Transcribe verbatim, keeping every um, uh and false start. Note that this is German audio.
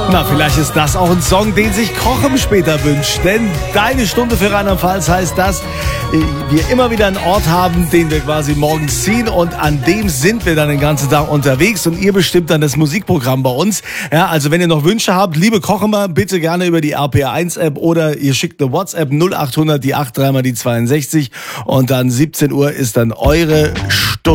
Na, vielleicht ist das auch ein Song, den sich Kochem später wünscht. Denn deine Stunde für Rheinland-Pfalz heißt, dass wir immer wieder einen Ort haben, den wir quasi morgens ziehen. Und an dem sind wir dann den ganzen Tag unterwegs. Und ihr bestimmt dann das Musikprogramm bei uns. Ja, also wenn ihr noch Wünsche habt, liebe Kochemer, bitte gerne über die R P R eins App oder ihr schickt eine WhatsApp null acht hundert, die acht, dreimal die zweiundsechzig. Und dann siebzehn Uhr ist dann eure Stunde.